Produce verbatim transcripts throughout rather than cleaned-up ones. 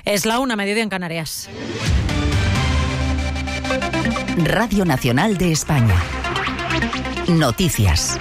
Es la una, mediodía en Canarias. Radio Nacional de España. Noticias.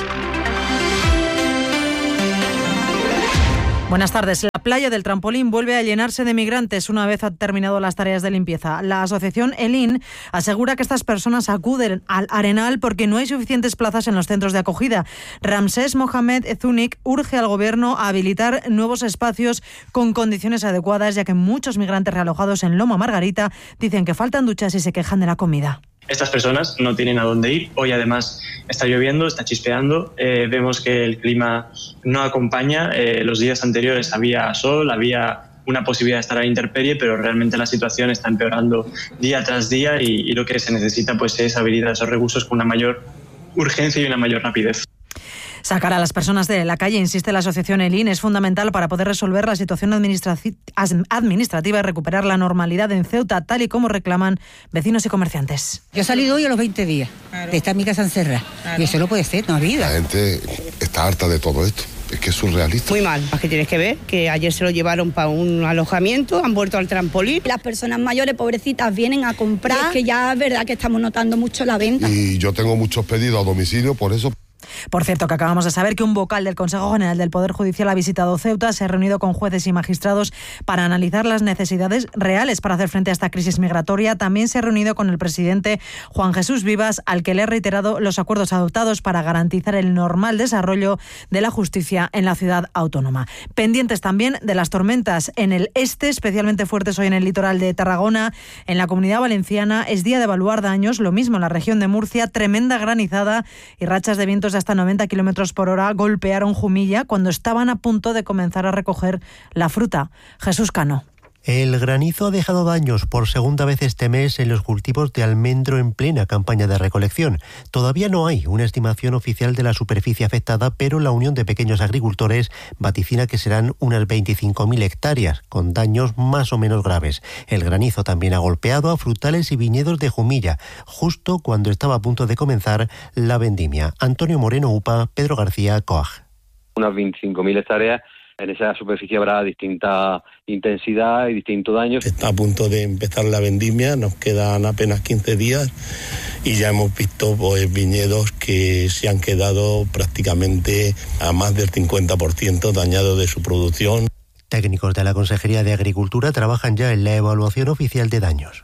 Buenas tardes. La playa del Trampolín vuelve a llenarse de migrantes una vez han terminado las tareas de limpieza. La asociación Elin asegura que estas personas acuden al Arenal porque no hay suficientes plazas en los centros de acogida. Ramsés Mohamed Ezunik urge al gobierno a habilitar nuevos espacios con condiciones adecuadas, ya que muchos migrantes realojados en Loma Margarita dicen que faltan duchas y se quejan de la comida. Estas personas no tienen a dónde ir. Hoy además está lloviendo, está chispeando. Eh, vemos que el clima no acompaña. Eh, los días anteriores había sol, había una posibilidad de estar a la intemperie, pero realmente la situación está empeorando día tras día y, y lo que se necesita pues es habilitar esos recursos con una mayor urgencia y una mayor rapidez. Sacar a las personas de la calle, insiste la asociación Elin, es fundamental para poder resolver la situación administraci- administrativa y recuperar la normalidad en Ceuta, tal y como reclaman vecinos y comerciantes. Yo he salido hoy a los veinte días claro. de estar en mi casa encerrada. Claro. Y eso no puede ser, no ha habido. La gente está harta de todo esto. Es que es surrealista. Muy mal. Es que tienes que ver que ayer se lo llevaron para un alojamiento, han vuelto al trampolín. Las personas mayores, pobrecitas, vienen a comprar. Y es que ya es verdad que estamos notando mucho la venta. Y yo tengo muchos pedidos a domicilio, por eso... Por cierto, que acabamos de saber que un vocal del Consejo General del Poder Judicial ha visitado Ceuta, se ha reunido con jueces y magistrados para analizar las necesidades reales para hacer frente a esta crisis migratoria. También se ha reunido con el presidente Juan Jesús Vivas, al que le ha reiterado los acuerdos adoptados para garantizar el normal desarrollo de la justicia en la ciudad autónoma. Pendientes también de las tormentas en el este, especialmente fuertes hoy en el litoral de Tarragona. En la Comunidad Valenciana es día de evaluar daños, lo mismo en la región de Murcia, tremenda granizada y rachas de vientos de hasta noventa kilómetros por hora golpearon Jumilla cuando estaban a punto de comenzar a recoger la fruta. Jesús Cano. El granizo ha dejado daños por segunda vez este mes en los cultivos de almendro en plena campaña de recolección. Todavía no hay una estimación oficial de la superficie afectada, pero la Unión de Pequeños Agricultores vaticina que serán unas veinticinco mil hectáreas, con daños más o menos graves. El granizo también ha golpeado a frutales y viñedos de Jumilla, justo cuando estaba a punto de comenzar la vendimia. Antonio Moreno Upa, Pedro García, Coag. Unas veinticinco mil hectáreas. En esa superficie habrá distinta intensidad y distinto daño. Está a punto de empezar la vendimia, nos quedan apenas quince días y ya hemos visto pues, viñedos que se han quedado prácticamente a más del cincuenta por ciento dañados de su producción. Técnicos de la Consejería de Agricultura trabajan ya en la evaluación oficial de daños.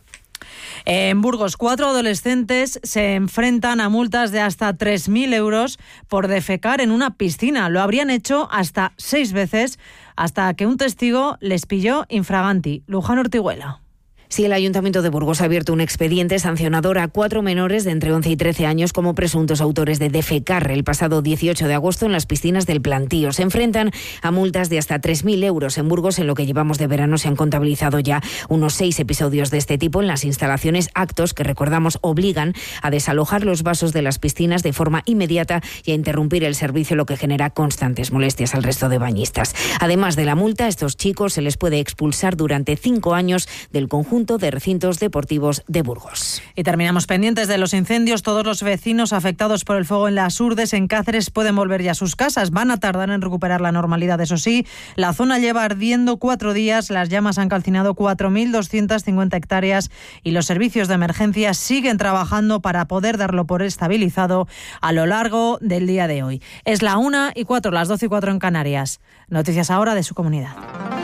En Burgos, cuatro adolescentes se enfrentan a multas de hasta tres mil euros por defecar en una piscina. Lo habrían hecho hasta seis veces hasta que un testigo les pilló infraganti. Luján Ortiguela. Sí, el Ayuntamiento de Burgos ha abierto un expediente sancionador a cuatro menores de entre once y trece años como presuntos autores de defecar el pasado dieciocho de agosto en las piscinas del Plantío. Se enfrentan a multas de hasta tres mil euros. En Burgos, en lo que llevamos de verano, se han contabilizado ya unos seis episodios de este tipo en las instalaciones, actos que, recordamos, obligan a desalojar los vasos de las piscinas de forma inmediata y a interrumpir el servicio, lo que genera constantes molestias al resto de bañistas. Además de la multa, a estos chicos se les puede expulsar durante cinco años del conjunto de recintos deportivos de Burgos. Y terminamos pendientes de los incendios. Todos los vecinos afectados por el fuego en las Urdes, en Cáceres, pueden volver ya a sus casas. Van a tardar en recuperar la normalidad, eso sí. La zona lleva ardiendo cuatro días. Las llamas han calcinado cuatro mil doscientas cincuenta hectáreas y los servicios de emergencia siguen trabajando para poder darlo por estabilizado a lo largo del día de hoy. Es la una y cuatro, las doce y cuatro en Canarias. Noticias ahora de su comunidad.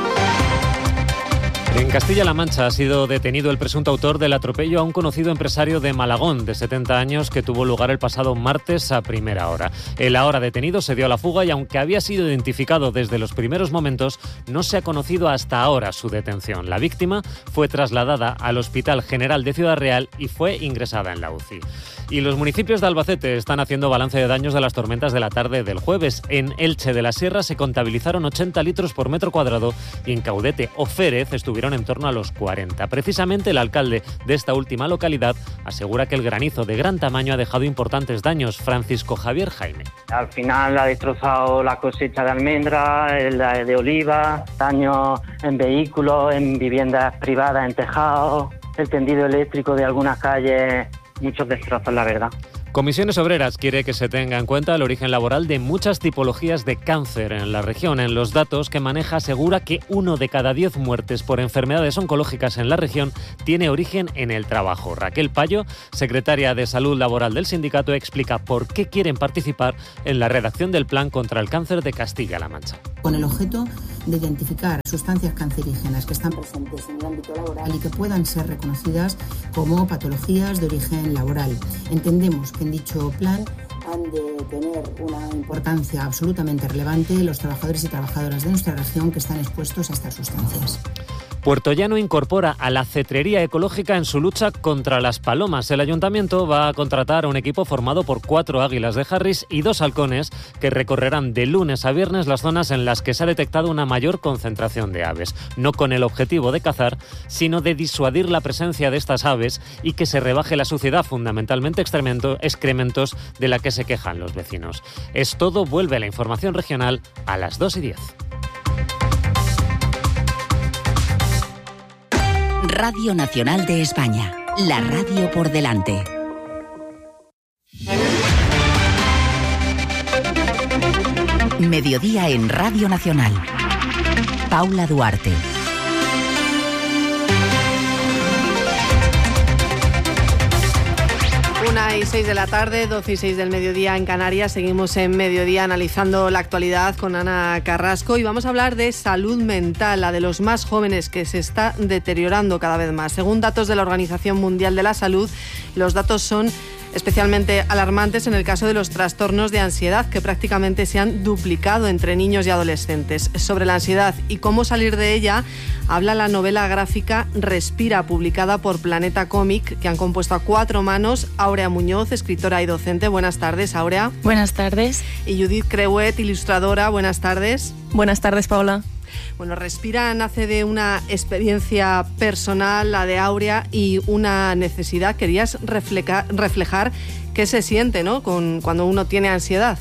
En Castilla-La Mancha ha sido detenido el presunto autor del atropello a un conocido empresario de Malagón, de setenta años, que tuvo lugar el pasado martes a primera hora. El ahora detenido se dio a la fuga y, aunque había sido identificado desde los primeros momentos, no se ha conocido hasta ahora su detención. La víctima fue trasladada al Hospital General de Ciudad Real y fue ingresada en la U C I. Y los municipios de Albacete están haciendo balance de daños de las tormentas de la tarde del jueves. En Elche de la Sierra se contabilizaron ochenta litros por metro cuadrado y en Caudete o Férez estuvieron en torno a los cuarenta. Precisamente el alcalde de esta última localidad asegura que el granizo de gran tamaño ha dejado importantes daños. Francisco Javier Jaime. Al final ha destrozado la cosecha de almendra, la de oliva, daños en vehículos, en viviendas privadas, en tejados, el tendido eléctrico de algunas calles, muchos destrozos, la verdad. Comisiones Obreras quiere que se tenga en cuenta el origen laboral de muchas tipologías de cáncer en la región. En los datos que maneja asegura que uno de cada diez muertes por enfermedades oncológicas en la región tiene origen en el trabajo. Raquel Payo, secretaria de Salud Laboral del sindicato, explica por qué quieren participar en la redacción del Plan contra el Cáncer de Castilla-La Mancha. Con el objeto de identificar sustancias cancerígenas que están presentes en el ámbito laboral y que puedan ser reconocidas como patologías de origen laboral. Entendemos que en dicho plan han de tener una importancia absolutamente relevante los trabajadores y trabajadoras de nuestra región que están expuestos a estas sustancias. Puertollano incorpora a la cetrería ecológica en su lucha contra las palomas. El ayuntamiento va a contratar a un equipo formado por cuatro águilas de Harris y dos halcones que recorrerán de lunes a viernes las zonas en las que se ha detectado una mayor concentración de aves. No con el objetivo de cazar, sino de disuadir la presencia de estas aves y que se rebaje la suciedad, fundamentalmente excrementos, de la que se quejan los vecinos. Es todo, vuelve la información regional a las dos y diez. Radio Nacional de España, la radio por delante. Mediodía en Radio Nacional. Paula Duarte. Una y seis de la tarde, doce y seis del mediodía en Canarias. Seguimos en Mediodía analizando la actualidad con Ana Carrasco y vamos a hablar de salud mental, la de los más jóvenes, que se está deteriorando cada vez más. Según datos de la Organización Mundial de la Salud, los datos son especialmente alarmantes en el caso de los trastornos de ansiedad, que prácticamente se han duplicado entre niños y adolescentes. Sobre la ansiedad y cómo salir de ella habla la novela gráfica Respira, publicada por Planeta Cómic, que han compuesto a cuatro manos Áurea Muñoz, escritora y docente. Buenas tardes, Áurea. Buenas tardes. Y Judith Creuet, ilustradora. Buenas tardes. Buenas tardes, Paula. Bueno, Respira nace de una experiencia personal, la de Áurea, y una necesidad. Querías reflejar, reflejar qué se siente, ¿no?, con, cuando uno tiene ansiedad.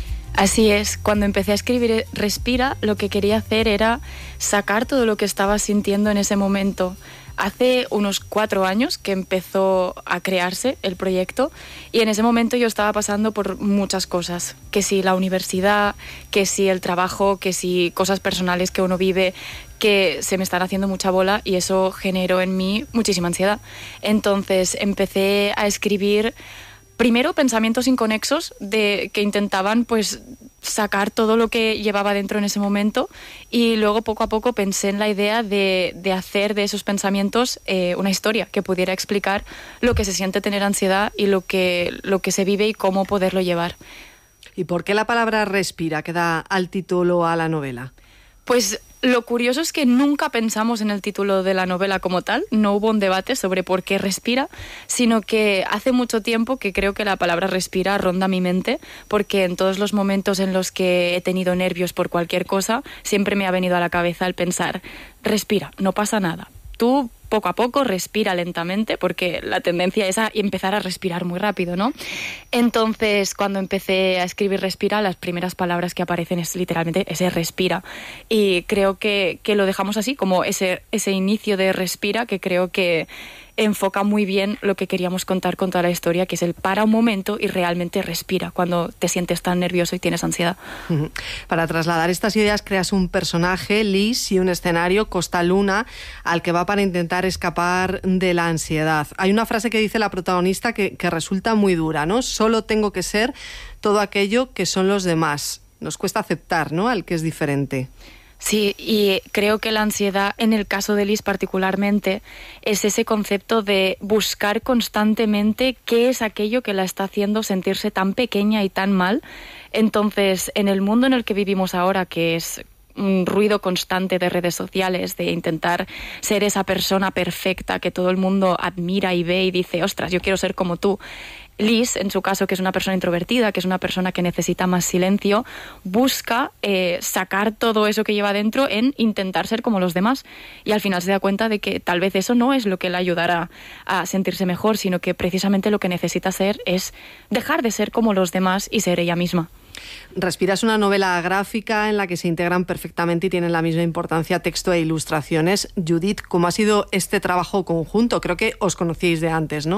Así es, cuando empecé a escribir Respira, lo que quería hacer era sacar todo lo que estaba sintiendo en ese momento. Hace unos cuatro años que empezó a crearse el proyecto y en ese momento yo estaba pasando por muchas cosas, que si la universidad, que si el trabajo, que si cosas personales que uno vive, que se me están haciendo mucha bola y eso generó en mí muchísima ansiedad. Entonces empecé a escribir primero pensamientos inconexos de, que intentaban pues sacar todo lo que llevaba dentro en ese momento y luego poco a poco pensé en la idea de, de hacer de esos pensamientos eh, una historia que pudiera explicar lo que se siente tener ansiedad y lo que, lo que se vive y cómo poderlo llevar. ¿Y por qué la palabra Respira que da al título a la novela? Pues lo curioso es que nunca pensamos en el título de la novela como tal, no hubo un debate sobre por qué Respira, sino que hace mucho tiempo que creo que la palabra Respira ronda mi mente, porque en todos los momentos en los que he tenido nervios por cualquier cosa, siempre me ha venido a la cabeza el pensar, respira, no pasa nada. Tú poco a poco respira lentamente, porque la tendencia es a empezar a respirar muy rápido, ¿no? Entonces, cuando empecé a escribir Respira, las primeras palabras que aparecen es literalmente ese respira. Y creo que, que lo dejamos así, como ese, ese inicio de Respira, que creo que enfoca muy bien lo que queríamos contar con toda la historia, que es el para un momento y realmente respira cuando te sientes tan nervioso y tienes ansiedad. Para trasladar estas ideas creas un personaje, Liz, y un escenario, Costa Luna, al que va para intentar escapar de la ansiedad. Hay una frase que dice la protagonista que, que resulta muy dura, ¿no? Solo tengo que ser todo aquello que son los demás. Nos cuesta aceptar, ¿no?, al que es diferente. Sí, y creo que la ansiedad, en el caso de Liz particularmente, es ese concepto de buscar constantemente qué es aquello que la está haciendo sentirse tan pequeña y tan mal. Entonces, en el mundo en el que vivimos ahora, que es un ruido constante de redes sociales, de intentar ser esa persona perfecta que todo el mundo admira y ve y dice, ostras, yo quiero ser como tú. Liz, en su caso, que es una persona introvertida, que es una persona que necesita más silencio, busca eh, sacar todo eso que lleva dentro en intentar ser como los demás. Y al final se da cuenta de que tal vez eso no es lo que le ayudará a sentirse mejor, sino que precisamente lo que necesita ser es dejar de ser como los demás y ser ella misma. Respira es una novela gráfica en la que se integran perfectamente y tienen la misma importancia texto e ilustraciones. Judith, ¿cómo ha sido este trabajo conjunto? Creo que os conocíais de antes, ¿no?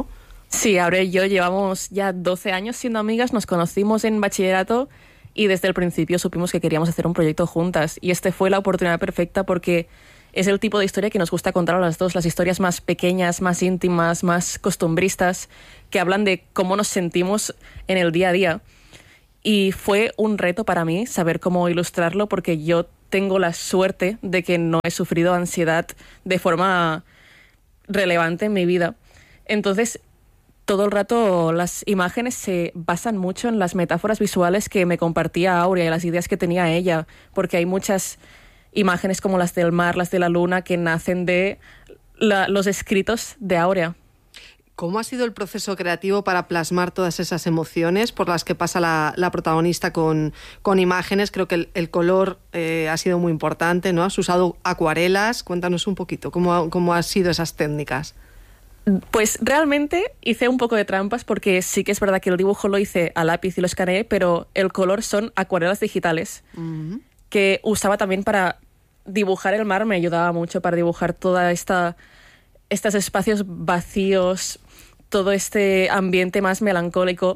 Sí, Aurea y yo llevamos ya doce años siendo amigas, nos conocimos en bachillerato y desde el principio supimos que queríamos hacer un proyecto juntas. Y este fue la oportunidad perfecta porque es el tipo de historia que nos gusta contar a las dos, las historias más pequeñas, más íntimas, más costumbristas, que hablan de cómo nos sentimos en el día a día. Y fue un reto para mí saber cómo ilustrarlo porque yo tengo la suerte de que no he sufrido ansiedad de forma relevante en mi vida. Entonces, todo el rato las imágenes se basan mucho en las metáforas visuales que me compartía Aurea y las ideas que tenía ella, porque hay muchas imágenes como las del mar, las de la luna, que nacen de la, los escritos de Aurea. ¿Cómo ha sido el proceso creativo para plasmar todas esas emociones por las que pasa la, la protagonista con, con imágenes? Creo que el, el color eh, ha sido muy importante, ¿no? Has usado acuarelas. Cuéntanos un poquito cómo, cómo han sido esas técnicas. Pues realmente hice un poco de trampas porque sí que es verdad que el dibujo lo hice a lápiz y lo escaneé, pero el color son acuarelas digitales uh-huh. que usaba también para dibujar el mar. Me ayudaba mucho para dibujar toda esta estos espacios vacíos, todo este ambiente más melancólico.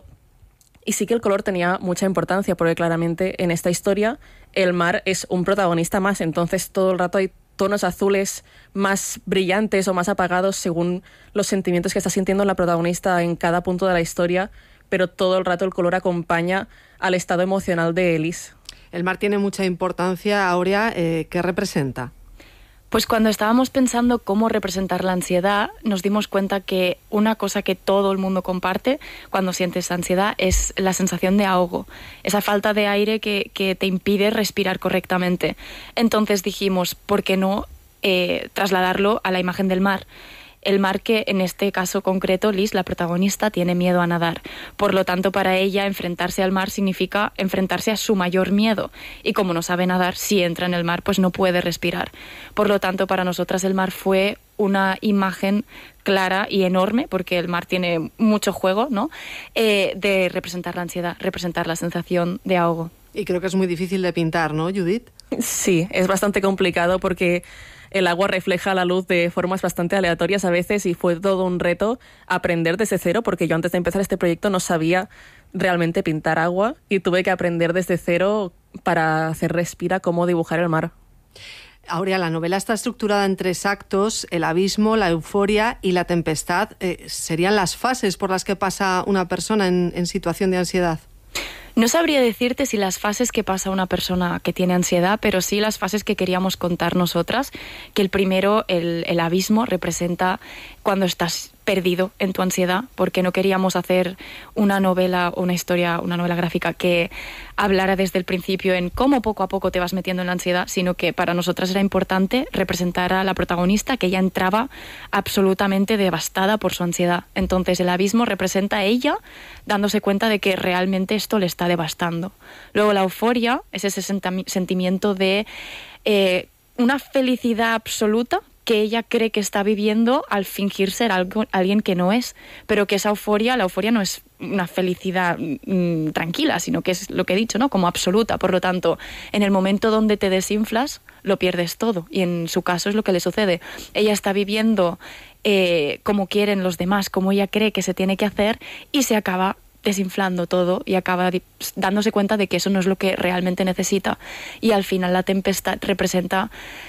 Y sí que el color tenía mucha importancia porque claramente en esta historia el mar es un protagonista más, entonces todo el rato hay tonos azules más brillantes o más apagados según los sentimientos que está sintiendo la protagonista en cada punto de la historia, pero todo el rato el color acompaña al estado emocional de Elise. El mar tiene mucha importancia, Aurea. Eh, ¿qué representa? Pues cuando estábamos pensando cómo representar la ansiedad, nos dimos cuenta que una cosa que todo el mundo comparte cuando sientes ansiedad es la sensación de ahogo, esa falta de aire que, que te impide respirar correctamente. Entonces dijimos, ¿por qué no eh, trasladarlo a la imagen del mar? El mar que, en este caso concreto, Liz, la protagonista, tiene miedo a nadar. Por lo tanto, para ella, enfrentarse al mar significa enfrentarse a su mayor miedo. Y como no sabe nadar, si entra en el mar, pues no puede respirar. Por lo tanto, para nosotras el mar fue una imagen clara y enorme, porque el mar tiene mucho juego, ¿no? Eh, de representar la ansiedad, representar la sensación de ahogo. Y creo que es muy difícil de pintar, ¿no, Judith? Sí, es bastante complicado porque el agua refleja la luz de formas bastante aleatorias a veces y fue todo un reto aprender desde cero, porque yo antes de empezar este proyecto no sabía realmente pintar agua y tuve que aprender desde cero para hacer Respira cómo dibujar el mar. Aurea, la novela está estructurada en tres actos: el abismo, la euforia y la tempestad. Eh, ¿Serían las fases por las que pasa una persona en, en situación de ansiedad? No sabría decirte si las fases que pasa una persona que tiene ansiedad, pero sí las fases que queríamos contar nosotras, que el primero, el, el abismo, representa cuando estás perdido en tu ansiedad, porque no queríamos hacer una novela o una historia, una novela gráfica que hablara desde el principio en cómo poco a poco te vas metiendo en la ansiedad, sino que para nosotras era importante representar a la protagonista, que ella entraba absolutamente devastada por su ansiedad. Entonces el abismo representa a ella dándose cuenta de que realmente esto le está devastando. Luego la euforia es ese sentimiento de eh, una felicidad absoluta que ella cree que está viviendo al fingir ser algo, alguien que no es, pero que esa euforia, la euforia no es una felicidad mmm, tranquila, sino que es lo que he dicho, ¿no? Como absoluta. Por lo tanto, en el momento donde te desinflas, lo pierdes todo, y en su caso es lo que le sucede. Ella está viviendo eh, como quieren los demás, como ella cree que se tiene que hacer, y se acaba desinflando todo y acaba dándose cuenta de que eso no es lo que realmente necesita. Y al final la tempestad representa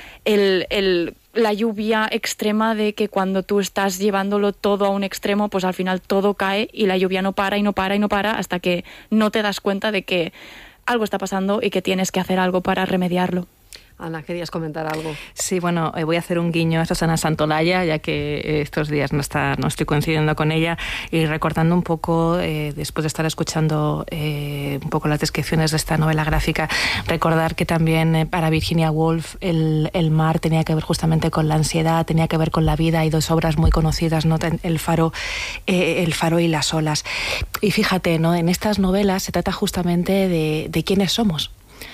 el, el, la lluvia extrema de que cuando tú estás llevándolo todo a un extremo, pues al final todo cae y la lluvia no para y no para y no para hasta que no te das cuenta de que algo está pasando y que tienes que hacer algo para remediarlo. Ana, ¿querías comentar algo? Sí, bueno, eh, voy a hacer un guiño a Susana Santolaya, ya que eh, estos días no, está, no estoy coincidiendo con ella, y recordando un poco, eh, después de estar escuchando eh, un poco las descripciones de esta novela gráfica, recordar que también eh, para Virginia Woolf el, el mar tenía que ver justamente con la ansiedad, tenía que ver con la vida. Hay dos obras muy conocidas, ¿no? El faro, eh, el faro y las olas. Y fíjate, ¿no? En estas novelas se trata justamente de, de quiénes somos,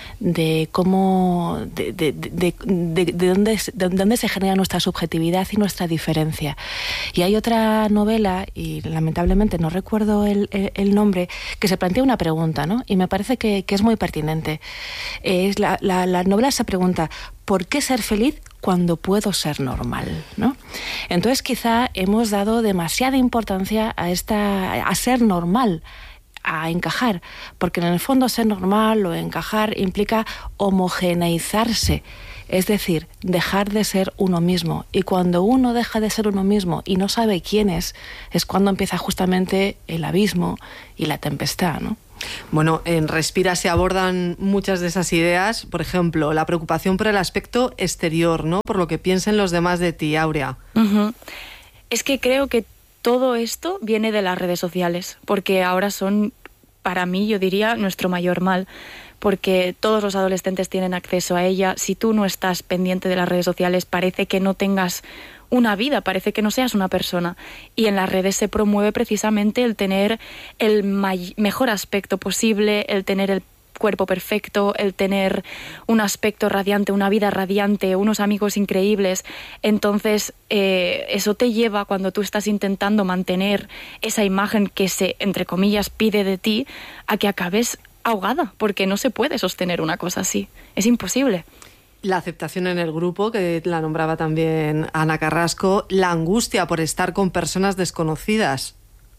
de cómo, de, de, de, de, de, dónde, de dónde se genera nuestra subjetividad y nuestra diferencia. Y hay otra novela, y lamentablemente no recuerdo el, el, el nombre, que se plantea una pregunta, ¿no? Y me parece que, que es muy pertinente. Es la, la, la novela se pregunta: ¿por qué ser feliz cuando puedo ser normal, ¿no? Entonces quizá hemos dado demasiada importancia a esta, a ser normal, a encajar, porque en el fondo ser normal o encajar implica homogeneizarse, es decir, dejar de ser uno mismo. Y cuando uno deja de ser uno mismo y no sabe quién es, es cuando empieza justamente el abismo y la tempestad, ¿no? Bueno, en Respira se abordan muchas de esas ideas, por ejemplo, la preocupación por el aspecto exterior, ¿no? Por lo que piensen los demás de ti, Áurea. Uh-huh. Es que creo que todo esto viene de las redes sociales, porque ahora son, para mí, yo diría, nuestro mayor mal, porque todos los adolescentes tienen acceso a ella. Si tú no estás pendiente de las redes sociales, parece que no tengas una vida, parece que no seas una persona. Y en las redes se promueve precisamente el tener el may- mejor aspecto posible, el tener el cuerpo perfecto, el tener un aspecto radiante, una vida radiante, unos amigos increíbles. Entonces, eh, eso te lleva, cuando tú estás intentando mantener esa imagen que se, entre comillas, pide de ti, a que acabes ahogada, porque no se puede sostener una cosa así. Es imposible. La aceptación en el grupo, que la nombraba también Ana Carrasco, la angustia por estar con personas desconocidas.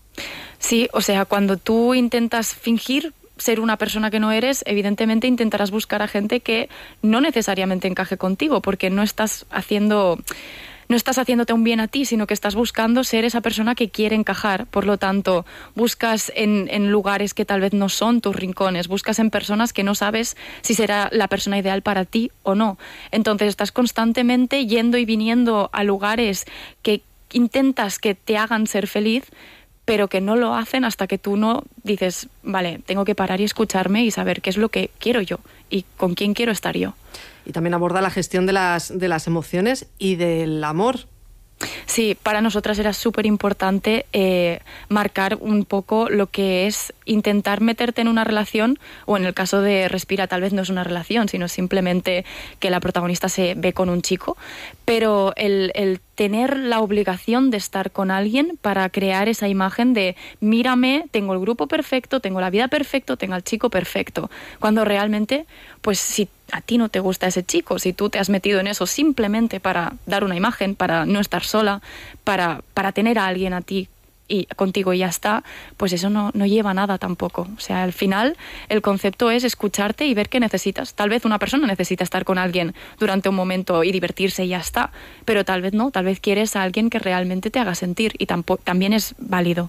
Sí, o sea, cuando tú intentas fingir ser una persona que no eres, evidentemente intentarás buscar a gente que no necesariamente encaje contigo, porque no estás haciendo... no estás haciéndote un bien a ti, sino que estás buscando ser esa persona que quiere encajar. Por lo tanto, buscas en, en lugares que tal vez no son tus rincones, buscas en personas que no sabes si será la persona ideal para ti o no. Entonces estás constantemente yendo y viniendo a lugares que intentas que te hagan ser feliz, pero que no lo hacen hasta que tú no dices, vale, tengo que parar y escucharme y saber qué es lo que quiero yo y con quién quiero estar yo. Y también aborda la gestión de las, de las emociones y del amor. Sí, para nosotras era súper importante eh, marcar un poco lo que es intentar meterte en una relación, o en el caso de Respira tal vez no es una relación, sino simplemente que la protagonista se ve con un chico, pero el, el tener la obligación de estar con alguien para crear esa imagen de mírame, tengo el grupo perfecto, tengo la vida perfecta, tengo al chico perfecto, cuando realmente, pues si a ti no te gusta ese chico, si tú te has metido en eso simplemente para dar una imagen, para no estar sola, para, para tener a alguien a ti y contigo y ya está, pues eso no, no lleva a nada tampoco. O sea, al final el concepto es escucharte y ver qué necesitas. Tal vez una persona necesita estar con alguien durante un momento y divertirse y ya está, pero tal vez no, tal vez quieres a alguien que realmente te haga sentir y tampoco, también es válido.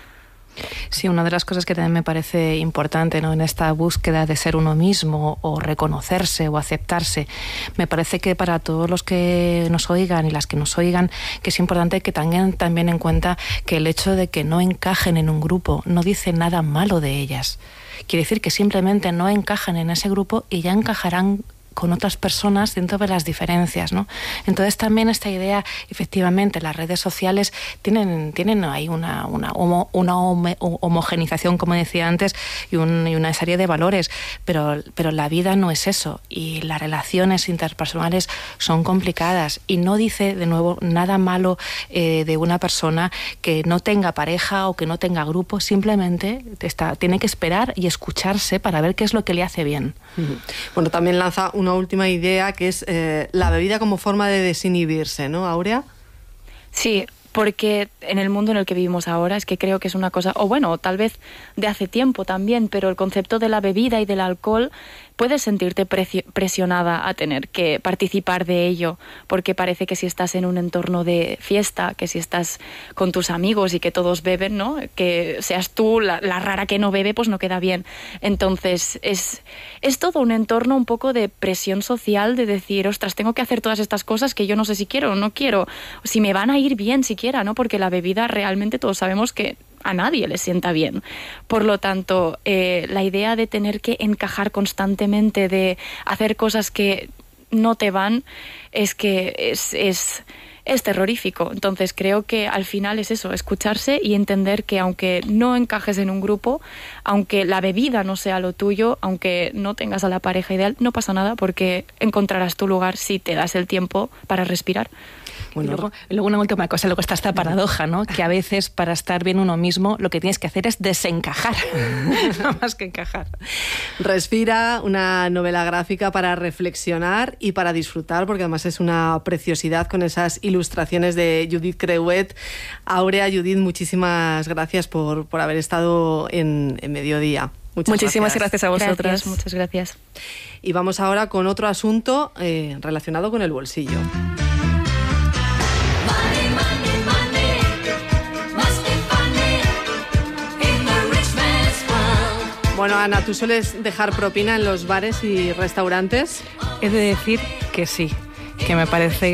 Sí, una de las cosas que también me parece importante, ¿no?, en esta búsqueda de ser uno mismo o reconocerse o aceptarse, me parece que para todos los que nos oigan y las que nos oigan, que es importante que tengan también en cuenta que el hecho de que no encajen en un grupo no dice nada malo de ellas. Quiere decir que simplemente no encajan en ese grupo y ya encajarán con otras personas dentro de las diferencias, ¿no? Entonces también esta idea, efectivamente, las redes sociales tienen, tienen ahí una, una, homo, una homogenización, como decía antes, y, un, y una serie de valores, pero, pero la vida no es eso, y las relaciones interpersonales son complicadas, y no dice, de nuevo, nada malo eh, de una persona que no tenga pareja o que no tenga grupo, simplemente está, tiene que esperar y escucharse para ver qué es lo que le hace bien. Bueno, también lanza un una última idea, que es eh, la bebida como forma de desinhibirse, ¿no, Áurea? Sí, porque en el mundo en el que vivimos ahora es que creo que es una cosa, o bueno, tal vez de hace tiempo también, pero el concepto de la bebida y del alcohol, puedes sentirte presionada a tener que participar de ello, porque parece que si estás en un entorno de fiesta, que si estás con tus amigos y que todos beben, ¿no?, que seas tú la, la rara que no bebe, pues no queda bien. Entonces es, es todo un entorno un poco de presión social, de decir, ostras, tengo que hacer todas estas cosas que yo no sé si quiero o no quiero, si me van a ir bien siquiera, ¿no?, porque la bebida realmente todos sabemos que a nadie le sienta bien. Por lo tanto, eh, la idea de tener que encajar constantemente, de hacer cosas que no te van, es que es, es, es terrorífico. Entonces creo que al final es eso, escucharse y entender que aunque no encajes en un grupo, aunque la bebida no sea lo tuyo, aunque no tengas a la pareja ideal, no pasa nada porque encontrarás tu lugar si te das el tiempo para respirar. Bueno, y luego, y luego una última cosa, luego está esta paradoja, ¿no? Que a veces para estar bien uno mismo lo que tienes que hacer es desencajar, no más que encajar. Respira, una novela gráfica para reflexionar y para disfrutar, porque además es una preciosidad con esas ilustraciones de Judith Creuet. Aurea, Judith, muchísimas gracias por, por haber estado en, en Mediodía. Muchas Muchísimas gracias. gracias a vosotras. Gracias. Muchas gracias. Y vamos ahora con otro asunto eh, relacionado con el bolsillo. Bueno, Ana, ¿tú sueles dejar propina en los bares y restaurantes? He de decir que sí, que me parece